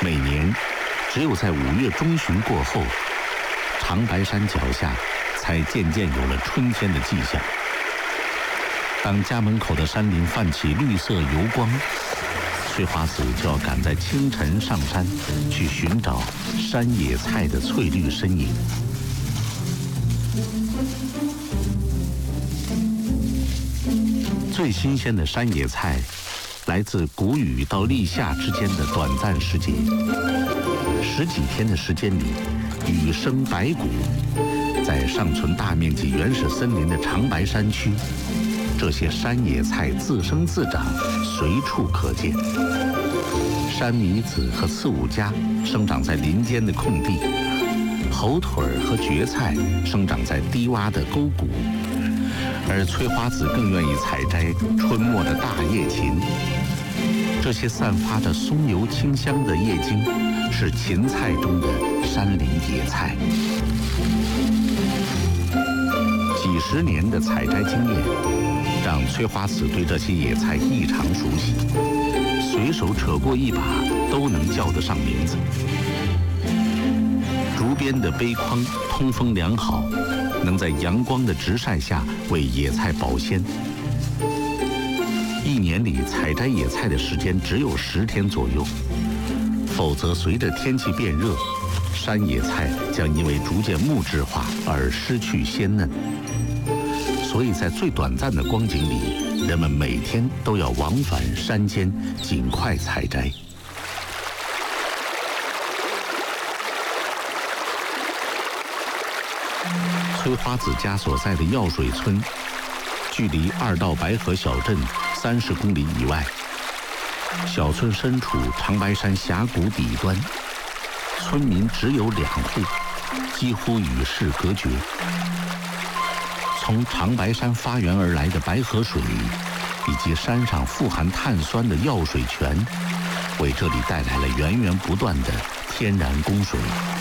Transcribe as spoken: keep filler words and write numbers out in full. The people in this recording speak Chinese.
每年只有在五月中旬过后，长白山脚下才渐渐有了春天的迹象。当家门口的山林泛起绿色油光，翠花子就要赶在清晨上山去寻找山野菜的翠绿身影。最新鲜的山野菜来自谷雨到立夏之间的短暂时节，十几天的时间里，雨生百谷。在尚存大面积原始森林的长白山区，这些山野菜自生自长，随处可见。山米子和刺五加生长在林间的空地，猴腿儿和蕨菜生长在低洼的沟谷，而翠花子更愿意采摘春末的大叶芹。这些散发着松油清香的叶茎，是芹菜中的山林野菜。几十年的采摘经验，让翠花子对这些野菜异常熟悉，随手扯过一把都能叫得上名字。竹编的杯筐通风良好，能在阳光的直晒下为野菜保鲜。一年里采摘野菜的时间只有十天左右，否则随着天气变热，山野菜将因为逐渐木质化而失去鲜嫩。所以在最短暂的光景里，人们每天都要往返山间，尽快采摘。翠花子家所在的药水村，距离二道白河小镇三十公里以外。小村身处长白山峡谷底端，村民只有两户，几乎与世隔绝。从长白山发源而来的白河水，以及山上富含碳酸的药水泉，为这里带来了源源不断的天然供水。